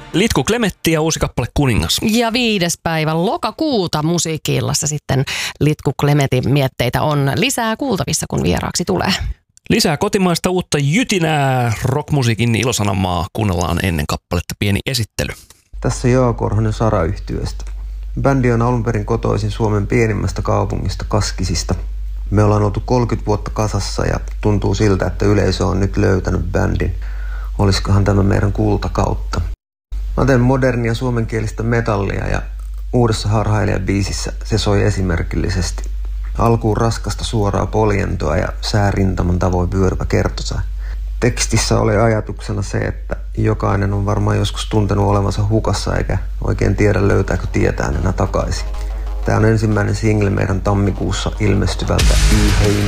Litku Klemetti ja uusi kappale Kuningas. Ja 5. päivä lokakuuta Musiikki-illassa sitten Litku Klemetin mietteitä on lisää kuultavissa, kun vieraaksi tulee. Lisää kotimaista uutta jytinää rockmusiikin ilosanamaa. Kuunnellaan ennen kappaletta pieni esittely. Tässä Jaa Korhonen Sara-yhtyeestä. Bändi on alun perin kotoisin Suomen pienimmästä kaupungista Kaskisista. Me ollaan oltu 30 vuotta kasassa ja tuntuu siltä, että yleisö on nyt löytänyt bändin. Olisikohan tämä meidän kultakautta? Mä teen modernia suomenkielistä metallia ja uudessa Harhailija-biisissä se soi esimerkillisesti. Alkuun raskasta suoraa poljentoa ja säärintaman tavoin vyöryvä kertosäe. Tekstissä oli ajatuksena se, että jokainen on varmaan joskus tuntenut olevansa hukassa eikä oikein tiedä löytääkö tietään enää takaisin. Tämä on ensimmäinen single meidän tammikuussa ilmestyvältä Y-Heinä